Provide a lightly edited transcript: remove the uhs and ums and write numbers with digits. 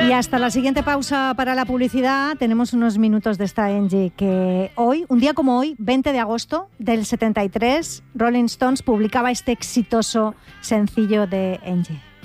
Y hasta la siguiente pausa para la publicidad tenemos unos minutos de esta Angie, que hoy, un día como hoy, 20 de agosto del 73, Rolling Stones publicaba este exitoso sencillo de Angie.